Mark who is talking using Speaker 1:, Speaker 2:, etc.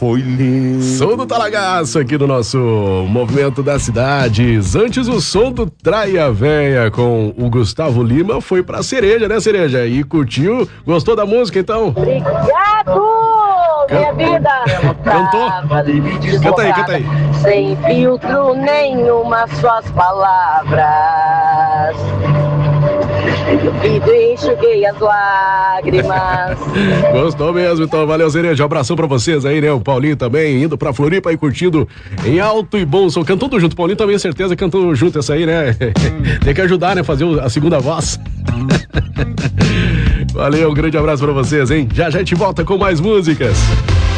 Speaker 1: foi lindo.
Speaker 2: Som do Talagaço aqui no nosso Movimento das Cidades. Antes o som do Traia Véia com o Gustavo Lima foi pra Cereja, né, Cereja? E curtiu? Gostou da música, então?
Speaker 3: Obrigado, minha vida.
Speaker 2: Cantou? Canta aí.
Speaker 3: Sem filtro nenhuma, suas palavras. E enxuguei as lágrimas.
Speaker 2: Gostou mesmo, então valeu, Cereja. Um abração pra vocês aí, né? O Paulinho também indo pra Floripa e curtindo em alto e bom som. Cantando junto, Paulinho também, certeza, cantando junto essa aí, né? Tem que ajudar, né? Fazer a segunda voz. Valeu, um grande abraço pra vocês, hein? Já a gente volta com mais músicas.